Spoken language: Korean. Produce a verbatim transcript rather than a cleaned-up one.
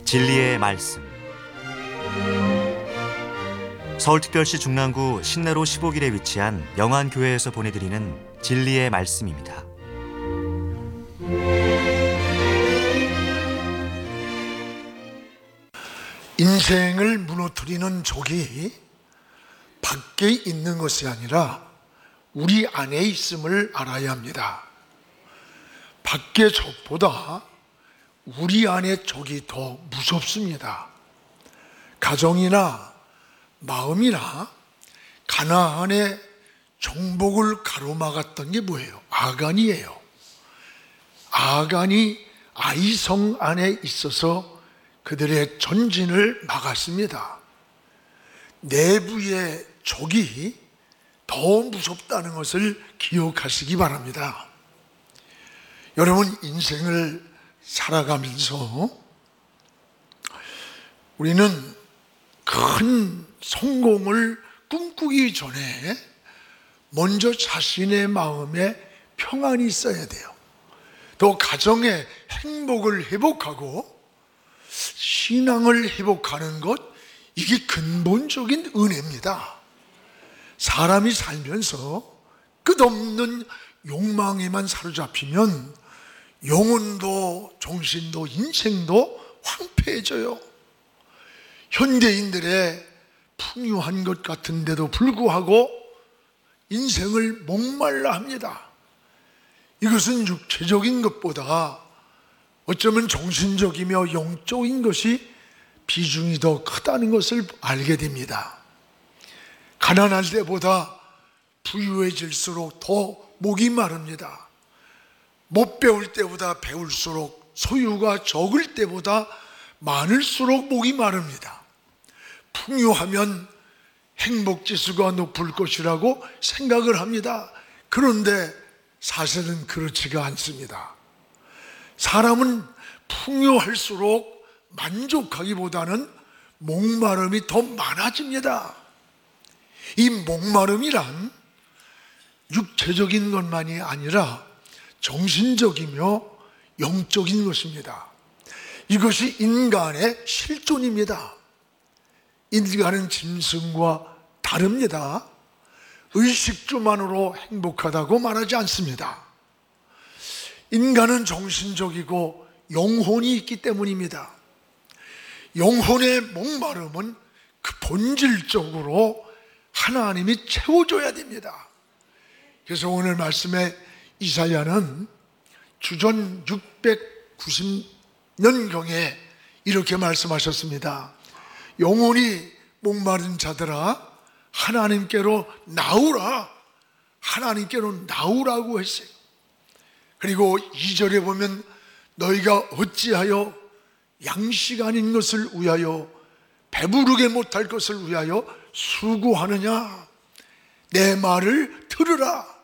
진리의 말씀. 서울특별시 중랑구 신내로 십오 길에 위치한 영안교회에서 보내드리는 진리의 말씀입니다. 인생을 무너뜨리는 적이 밖에 있는 것이 아니라 우리 안에 있음을 알아야 합니다. 밖의 적보다 우리 안의 적이 더 무섭습니다. 가정이나 마음이나 가나안의 정복을 가로막았던 게 뭐예요? 아간이에요. 아간이 아이성 안에 있어서 그들의 전진을 막았습니다. 내부의 적이 더 무섭다는 것을 기억하시기 바랍니다. 여러분, 인생을 살아가면서 우리는 큰 성공을 꿈꾸기 전에 먼저 자신의 마음에 평안이 있어야 돼요. 또 가정의 행복을 회복하고 신앙을 회복하는 것, 이게 근본적인 은혜입니다. 사람이 살면서 끝없는 욕망에만 사로잡히면 영혼도 정신도 인생도 황폐해져요. 현대인들의 풍요한 것 같은데도 불구하고 인생을 목말라 합니다. 이것은 육체적인 것보다 어쩌면 정신적이며 영적인 것이 비중이 더 크다는 것을 알게 됩니다. 가난할 때보다 부유해질수록 더 목이 마릅니다. 못 배울 때보다 배울수록, 소유가 적을 때보다 많을수록 목이 마릅니다. 풍요하면 행복지수가 높을 것이라고 생각을 합니다. 그런데 사실은 그렇지가 않습니다. 사람은 풍요할수록 만족하기보다는 목마름이 더 많아집니다. 이 목마름이란 육체적인 것만이 아니라 정신적이며 영적인 것입니다. 이것이 인간의 실존입니다. 인간은 짐승과 다릅니다. 의식주만으로 행복하다고 말하지 않습니다. 인간은 정신적이고 영혼이 있기 때문입니다. 영혼의 목마름은 그 본질적으로 하나님이 채워줘야 됩니다. 그래서 오늘 말씀에 이사야는 주전 육백구십 년경에 이렇게 말씀하셨습니다. 영혼이 목마른 자들아, 하나님께로 나오라. 하나님께로 나오라고 했어요. 그리고 이 절에 보면 너희가 어찌하여 양식 아닌 것을 위하여 배부르게 못할 것을 위하여 수고하느냐. 내 말을 들으라.